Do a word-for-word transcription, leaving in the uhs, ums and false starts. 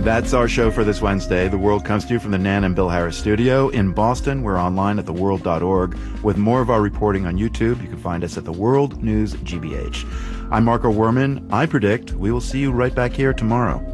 That's our show for this Wednesday. The World comes to you from the Nan and Bill Harris studio. In Boston, we're online at the world dot org. With more of our reporting on YouTube, you can find us at the World News G B H. I'm Marco Werman. I predict we will see you right back here tomorrow.